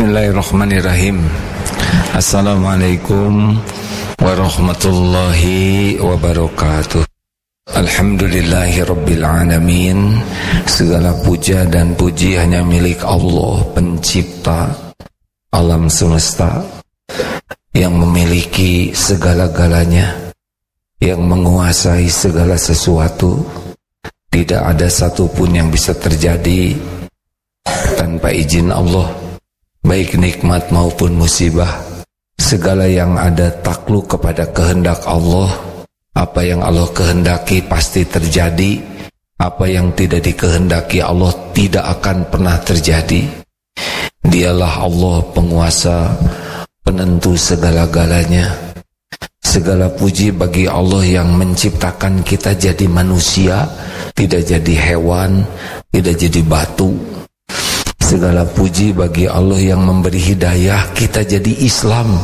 Bismillahirrahmanirrahim. Assalamualaikum warahmatullahi wabarakatuh. Alhamdulillahirabbil alamin. Segala puja dan puji hanya milik Allah, pencipta alam semesta, yang memiliki segala-galanya, yang menguasai segala sesuatu. Tidak ada satupun yang bisa terjadi tanpa izin Allah, baik nikmat maupun musibah. Segala yang ada takluk kepada kehendak Allah. Apa yang Allah kehendaki pasti terjadi. Apa yang tidak dikehendaki Allah tidak akan pernah terjadi. Dialah Allah penguasa, penentu segala-galanya. Segala puji bagi Allah yang menciptakan kita jadi manusia, tidak jadi hewan, tidak jadi batu. Segala puji bagi Allah yang memberi hidayah kita jadi Islam.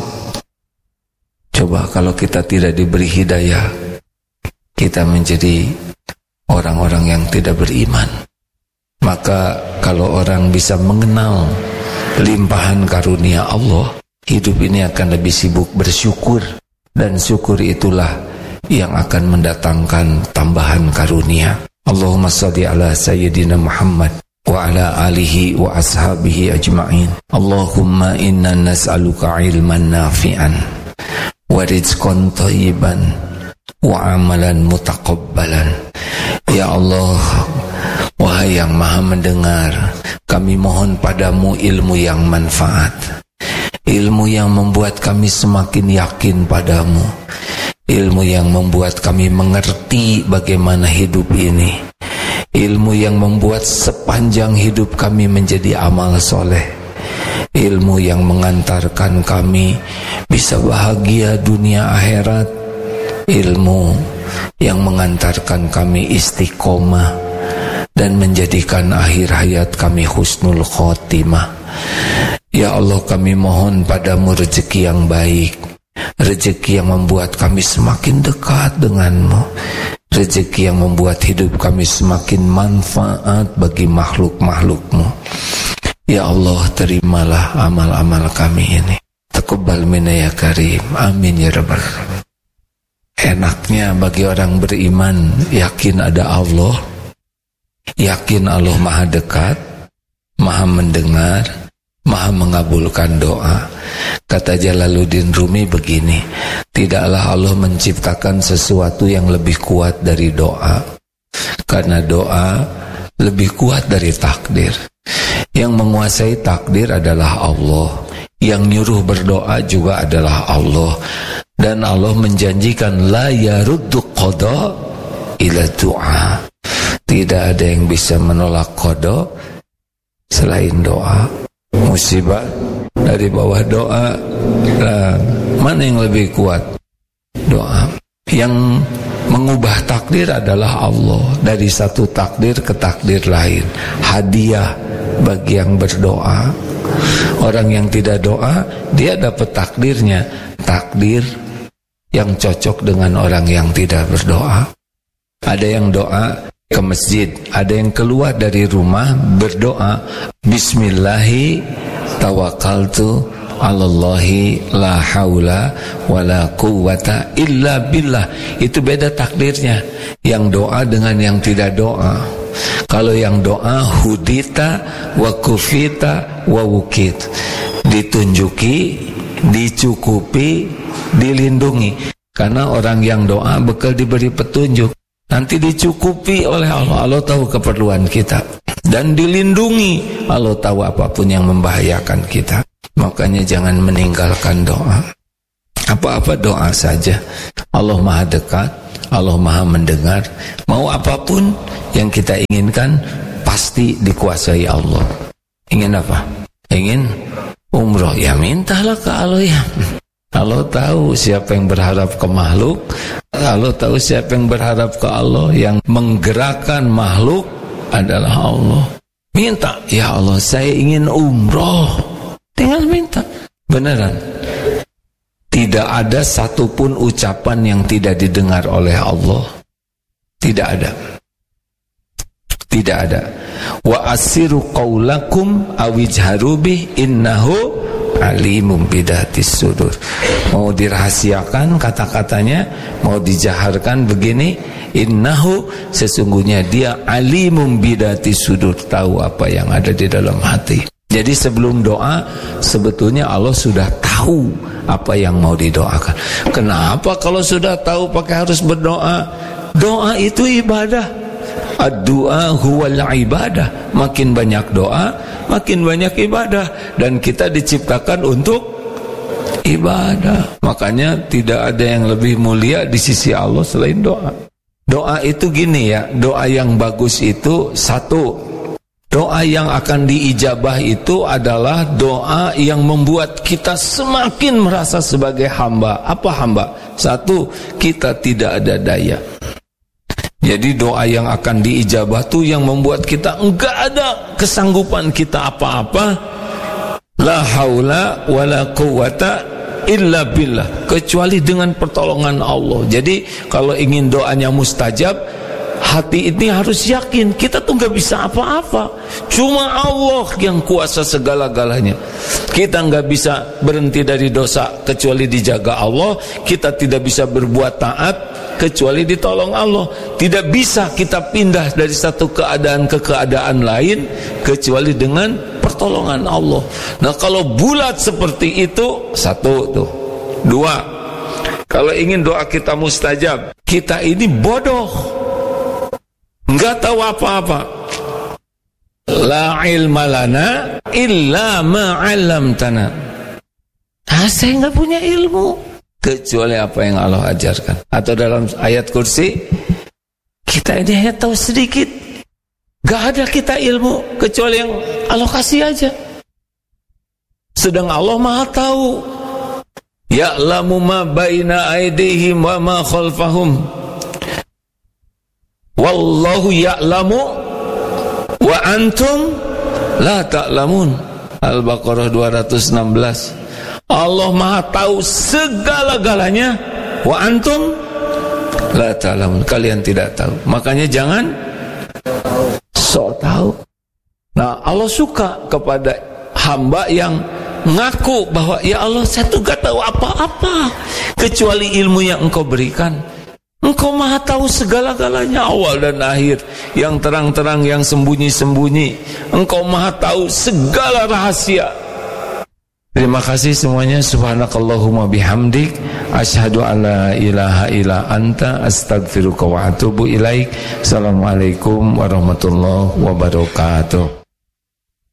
Coba kalau kita tidak diberi hidayah, kita menjadi orang-orang yang tidak beriman. Maka kalau orang bisa mengenal limpahan karunia Allah, hidup ini akan lebih sibuk bersyukur. Dan syukur itulah yang akan mendatangkan tambahan karunia. Allahumma shalli ala Sayyidina Muhammad wa ala alihi wa ashabihi ajma'in. Allahumma inna nas'aluka ilman nafi'an wa rizqan thayyiban wa amalan mutaqabbalan. Ya Allah, wahai yang maha mendengar, kami mohon padamu ilmu yang manfaat, ilmu yang membuat kami semakin yakin padamu, ilmu yang membuat kami mengerti bagaimana hidup ini, ilmu yang membuat sepanjang hidup kami menjadi amal soleh, ilmu yang mengantarkan kami bisa bahagia dunia akhirat, ilmu yang mengantarkan kami istiqomah dan menjadikan akhir hayat kami husnul khotimah. Ya Allah, kami mohon padamu rezeki yang baik, rezeki yang membuat kami semakin dekat denganmu, rezeki yang membuat hidup kami semakin manfaat bagi makhluk-makhlukmu. Ya Allah, terimalah amal-amal kami ini. Taqabbal minna ya karim. Amin ya rabbal alamin. Enaknya bagi orang beriman yakin ada Allah, yakin Allah maha dekat, maha mendengar, maha mengabulkan doa. Kata Jalaluddin Rumi begini, tidaklah Allah menciptakan sesuatu yang lebih kuat dari doa, karena doa lebih kuat dari takdir. Yang menguasai takdir adalah Allah, yang nyuruh berdoa juga adalah Allah. Dan Allah menjanjikan la yaruddu qada ila du'a. Tidak ada yang bisa menolak qada selain doa. Musibah dari bawah doa. Nah, mana yang lebih kuat? Doa. Yang mengubah takdir adalah Allah, dari satu takdir ke takdir lain. Hadiah bagi yang berdoa. Orang yang tidak doa, dia dapat takdirnya, takdir yang cocok dengan orang yang tidak berdoa. Ada yang doa ke masjid, ada yang keluar dari rumah berdoa, Bismillahi tawakkaltu alallahi la haula wala quwwata illa billah. Itu beda takdirnya, yang doa dengan yang tidak doa. Kalau yang doa hudita wa kufita wa wukit, ditunjuki, dicukupi, dilindungi. Karena orang yang doa bekal diberi petunjuk, nanti dicukupi oleh Allah. Allah tahu keperluan kita, dan dilindungi. Allah tahu apapun yang membahayakan kita. Makanya jangan meninggalkan doa. Apa-apa doa saja. Allah maha dekat, Allah maha mendengar. Mau apapun yang kita inginkan pasti dikuasai Allah. Ingin apa? Ingin umroh, ya mintalah ke Allah ya. Allah tahu siapa yang berharap ke makhluk, Allah tahu siapa yang berharap ke Allah. Yang menggerakkan makhluk adalah Allah. Minta, ya Allah saya ingin umroh, tinggal minta. Beneran, tidak ada satupun ucapan yang tidak didengar oleh Allah. Tidak ada. Tidak ada. Wa asiru qaulakum awijharu bih innahu alimum bidatis sudur. Mau dirahasiakan kata-katanya, mau dijaharkan begini, innahu, sesungguhnya dia alimum bidatis sudur, tahu apa yang ada di dalam hati. Jadi sebelum doa sebetulnya Allah sudah tahu apa yang mau didoakan. Kenapa kalau sudah tahu pakai harus berdoa? Doa itu ibadah. Ad-du'a huwal ibadah. Makin banyak doa, makin banyak ibadah. Dan kita diciptakan untuk ibadah. Makanya tidak ada yang lebih mulia di sisi Allah selain doa. Doa itu gini ya, doa yang bagus itu satu, doa yang akan diijabah itu adalah doa yang membuat kita semakin merasa sebagai hamba. Apa hamba? Satu, kita tidak ada daya. Jadi doa yang akan diijabah itu yang membuat kita enggak ada kesanggupan kita apa-apa. La haula wala quwata illa billah, kecuali dengan pertolongan Allah. Jadi kalau ingin doanya mustajab, hati ini harus yakin kita tuh enggak bisa apa-apa. Cuma Allah yang kuasa segala-galanya. Kita enggak bisa berhenti dari dosa kecuali dijaga Allah. Kita tidak bisa berbuat taat kecuali ditolong Allah. Tidak bisa kita pindah dari satu keadaan ke keadaan lain kecuali dengan pertolongan Allah. Nah kalau bulat seperti itu, satu tuh. Dua, kalau ingin doa kita mustajab, kita ini bodoh, nggak tahu apa-apa. La ilma lana illa ma 'allamtana. Saya nggak punya ilmu kecuali apa yang Allah ajarkan. Atau dalam ayat kursi, kita ini hanya tahu sedikit, gak ada kita ilmu kecuali yang Allah kasih aja. Sedang Allah maha tahu. Ya'lamu ma baina aydihim wa ma khalfahum, wallahu ya'lamu wa antum la ta'lamun. Al-Baqarah 216. Allah maha tahu segala-galanya, wa antum la ta'lamun, kalian tidak tahu. Makanya jangan sok tahu. Nah Allah suka kepada hamba yang ngaku bahwa ya Allah saya tuh gak tahu apa-apa kecuali ilmu yang engkau berikan. Engkau maha tahu segala-galanya, awal dan akhir, yang terang-terang, yang sembunyi-sembunyi. Engkau maha tahu segala rahasia. Terima kasih semuanya. Subhanakallahumma bihamdik, asyhadu an la ilaha illa anta, astaghfiruka wa atubu ilaik. Assalamualaikum warahmatullahi wabarakatuh.